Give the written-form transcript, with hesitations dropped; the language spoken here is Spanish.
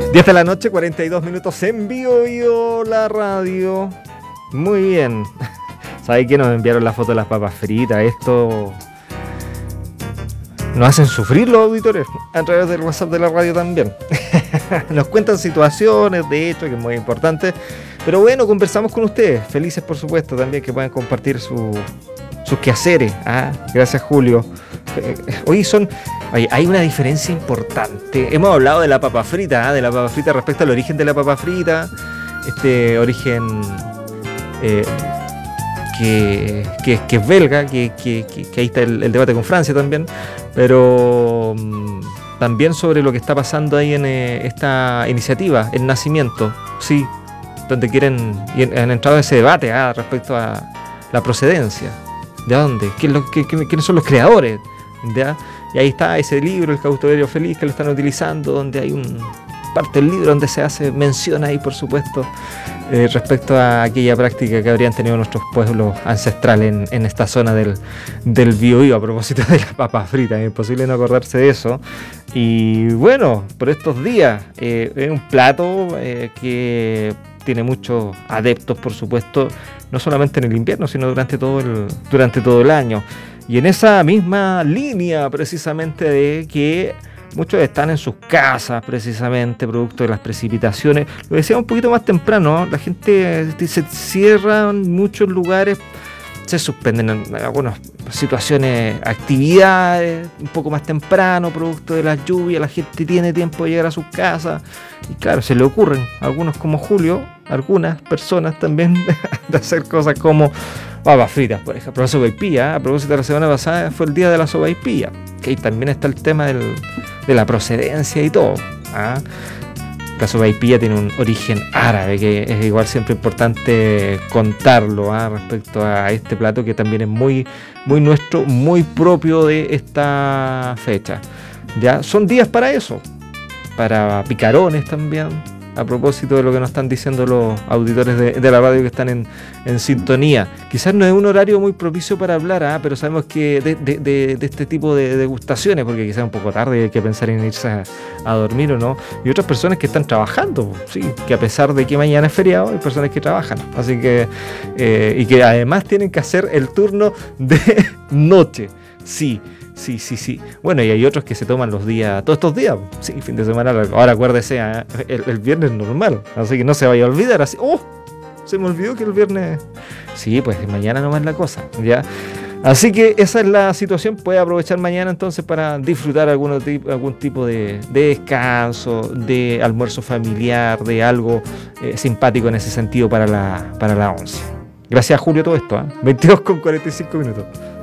10 de la noche, 42 minutos en vivo la radio. Muy bien. ¿Sabes que nos enviaron la foto de las papas fritas? Esto nos hacen sufrir los auditores a través del WhatsApp de la radio también. Nos cuentan situaciones, de hecho, que es muy importante. Pero bueno, conversamos con ustedes. Felices, por supuesto, también que puedan compartir sus quehaceres. Gracias, Julio. Hoy hay una diferencia importante. Hemos hablado de la papa frita, respecto al origen de la papa frita. Este origen que es belga, que ahí está el debate con Francia también. Pero también sobre lo que está pasando ahí en esta iniciativa, el nacimiento. Sí, donde han entrado en ese debate respecto a la procedencia. ¿De dónde? ¿Quiénes son los creadores? ¿Ya? Y ahí está ese libro, El Cautiverio Feliz, que lo están utilizando, donde hay parte del libro donde se hace mención ahí, por supuesto, respecto a aquella práctica que habrían tenido nuestros pueblos ancestrales en esta zona del Biobío, a propósito de la papa frita. Es imposible no acordarse de eso. Y bueno, por estos días es un plato que tiene muchos adeptos, por supuesto, no solamente en el invierno, sino durante todo el año. Y en esa misma línea, precisamente, de que muchos están en sus casas, precisamente, producto de las precipitaciones. Lo decía un poquito más temprano, la gente se cierra en muchos lugares, se suspenden en algunas situaciones, actividades, un poco más temprano, producto de las lluvias, la gente tiene tiempo de llegar a sus casas, y claro, se le ocurren, algunos como Julio, algunas personas también, de hacer cosas como papas fritas, por ejemplo, la sopaipilla. A propósito, de la semana pasada fue el día de la sopaipilla, que ahí también está el tema de la procedencia y todo. La sopaipilla tiene un origen árabe, que es igual siempre importante contarlo, respecto a este plato que también es muy, muy nuestro, muy propio de esta fecha. Ya son días para eso, para picarones también, a propósito de lo que nos están diciendo los auditores de la radio que están en sintonía. Quizás no es un horario muy propicio para hablar, pero sabemos que de este tipo de degustaciones, porque quizás es un poco tarde y hay que pensar en irse a dormir o no. Y otras personas que están trabajando, sí, que a pesar de que mañana es feriado, hay personas que trabajan. Así que, y que además tienen que hacer el turno de noche. Sí. Bueno, y hay otros que se toman los días, todos estos días, sí, fin de semana. Ahora acuérdese, el viernes normal, así que no se vaya a olvidar. Así, se me olvidó que el viernes. Sí, pues mañana nomás la cosa, ¿ya? Así que esa es la situación. Puede aprovechar mañana entonces para disfrutar algún tipo de descanso, de almuerzo familiar, de algo simpático en ese sentido para la once. Gracias, Julio, todo esto. 22:45 minutos.